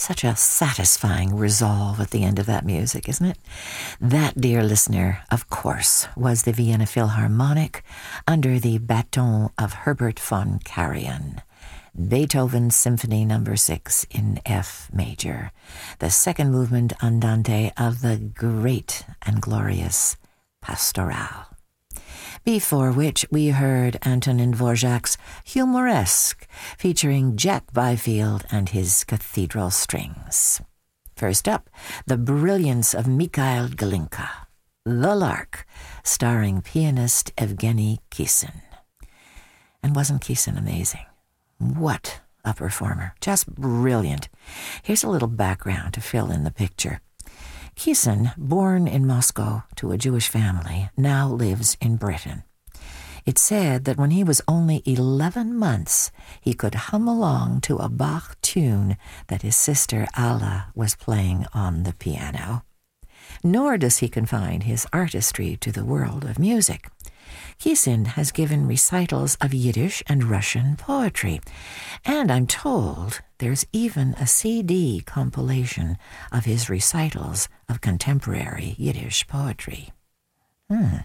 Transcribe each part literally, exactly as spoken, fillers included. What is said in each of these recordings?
Such a satisfying resolve at the end of that music, isn't it? That, dear listener, of course, was the Vienna Philharmonic under the baton of Herbert von Karajan. Beethoven's Symphony Number six in F major, the second movement andante of the great and glorious Pastoral. Before which we heard Antonin Dvorak's Humoresque, featuring Jack Byfield and his cathedral strings. First up, the brilliance of Mikhail Glinka, The Lark, starring pianist Evgeny Kissin. And wasn't Kissin amazing? What a performer. Just brilliant. Here's a little background to fill in the picture. Kissin, born in Moscow to a Jewish family, now lives in Britain. It's said that when he was only eleven months, he could hum along to a Bach tune that his sister Alla was playing on the piano. Nor does he confine his artistry to the world of music. Kissin has given recitals of Yiddish and Russian poetry, and I'm told there's even a C D compilation of his recitals of contemporary Yiddish poetry. Hmm.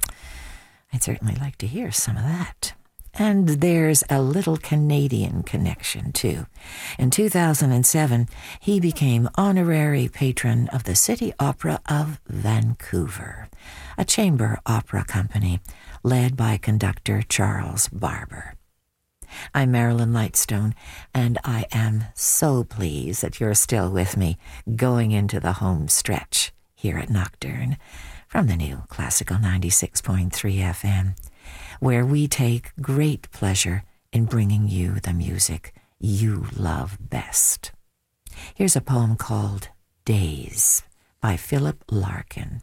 I'd certainly like to hear some of that. And there's a little Canadian connection, too. In two thousand seven, he became honorary patron of the City Opera of Vancouver, a chamber opera company led by conductor Charles Barber. I'm Marilyn Lightstone, and I am so pleased that you're still with me going into the home stretch here at Nocturne from the new Classical ninety-six point three F M, where we take great pleasure in bringing you the music you love best. Here's a poem called Days by Philip Larkin.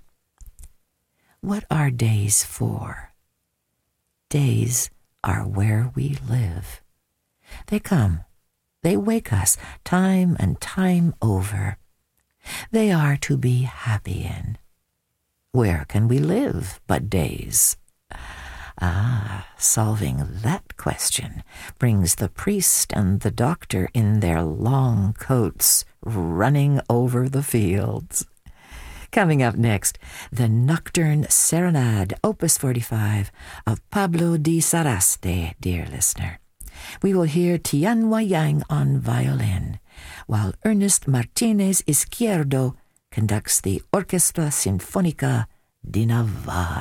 What are days for? Days are where we live. They come, they wake us time and time over. They are to be happy in. Where can we live but days? Ah, solving that question brings the priest and the doctor in their long coats running over the fields. Coming up next, the Nocturne Serenade, Opus forty-five, of Pablo di Saraste, dear listener. We will hear Tianhua Yang on violin, while Ernest Martinez Izquierdo conducts the Orquesta Sinfónica de Navarra.